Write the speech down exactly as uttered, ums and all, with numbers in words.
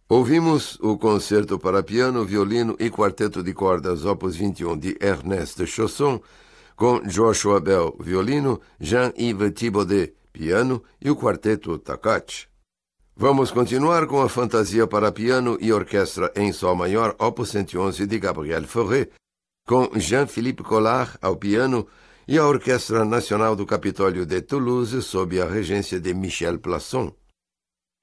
Ouvimos o concerto para piano, violino e quarteto de cordas opus vinte e um de Ernest Chausson, com Joshua Bell, violino, Jean-Yves Thibaudet, piano e o quarteto Takach. Vamos continuar com a fantasia para piano e orquestra em sol maior opus cento e onze de Gabriel Fauré, com Jean-Philippe Collard ao piano e a Orquestra Nacional do Capitólio de Toulouse sob a regência de Michel Plasson.